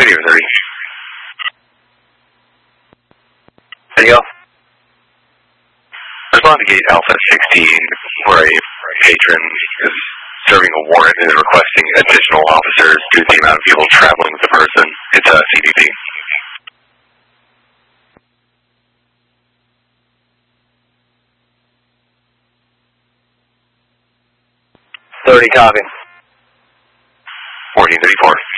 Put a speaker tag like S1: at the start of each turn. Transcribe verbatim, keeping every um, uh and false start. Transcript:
S1: Radio thirty.
S2: There you go.
S1: Respond to gate Alpha sixteen, where a patron is serving a warrant and is requesting additional officers due to the amount of people traveling with the person. It's a C B P.
S2: thirty, copy.
S1: fourteen thirty-four.